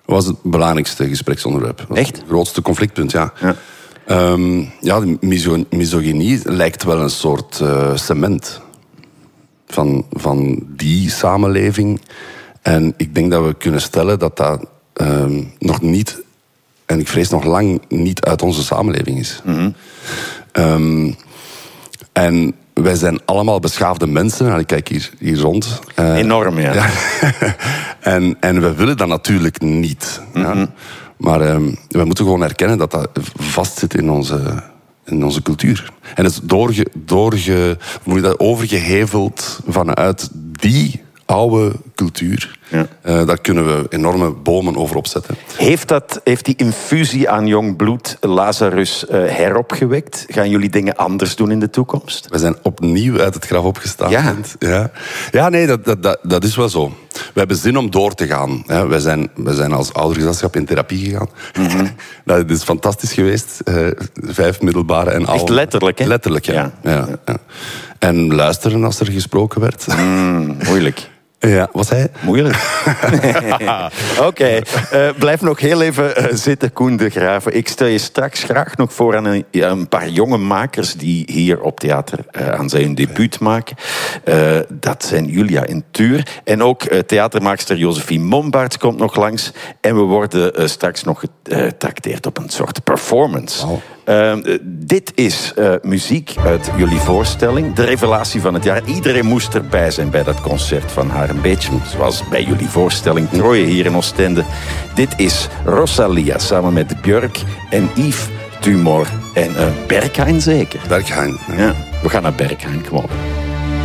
was het belangrijkste gespreksonderwerp. Echt? Het grootste conflictpunt, ja. Ja. De misogynie lijkt wel een soort cement van die samenleving. En ik denk dat we kunnen stellen dat dat nog niet, en ik vrees nog lang niet, uit onze samenleving is. En wij zijn allemaal beschaafde mensen. En ik kijk hier rond. Enorm, ja. En we willen dat natuurlijk niet. Ja. Maar we moeten gewoon erkennen dat dat vastzit in onze cultuur. En het is overgeheveld vanuit die oude cultuur. Ja. Daar kunnen we enorme bomen over opzetten. Heeft die infusie aan jong bloed Lazarus heropgewekt? Gaan jullie dingen anders doen in de toekomst? We zijn opnieuw uit het graf opgestaan. Ja, nee, dat is wel zo. We hebben zin om door te gaan. We zijn als oudergezelschap in therapie gegaan. Dat is fantastisch geweest. 5 middelbare en al. Echt letterlijk, hè? Letterlijk, ja. En luisteren als er gesproken werd. Moeilijk. Ja, wat zei je? Moeilijk. Oké, blijf nog heel even zitten, Koen de Graven. Ik stel je straks graag nog voor aan een paar jonge makers die hier op theater aan zijn debuut maken. Dat zijn Julia en Tuur. En ook theatermaakster Josephine Mombaerts komt nog langs. En we worden straks nog getrakteerd op een soort performance. Wow. Dit is muziek uit jullie voorstelling. De revelatie van het jaar. Iedereen moest erbij zijn bij dat concert van haar. Een beetje zoals bij jullie voorstelling Troje hier in Oostende. Dit is Rosalia samen met Björk en Yves Tumor. En Berghain zeker? Berghain. Ja, we gaan naar Berghain, kom op.